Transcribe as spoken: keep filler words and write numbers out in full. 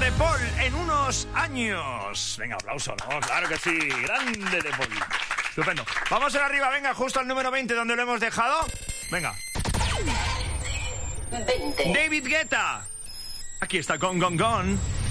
de Paul en unos años. Venga, aplauso, ¿no? Claro que sí, grande de Paul. Estupendo. Vamos a arriba, venga, justo al número veinte, donde lo hemos dejado. Venga. veinte. David Guetta. Aquí está Gone, Gone, Gone.